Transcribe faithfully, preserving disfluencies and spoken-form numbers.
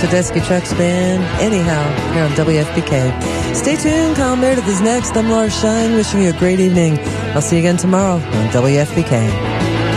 Tedeschi Trucks Band, Anyhow, here on W F P K. Stay tuned. Kyle Meredith is next. I'm Laura Shine, wishing you a great evening. I'll see you again tomorrow on W F P K.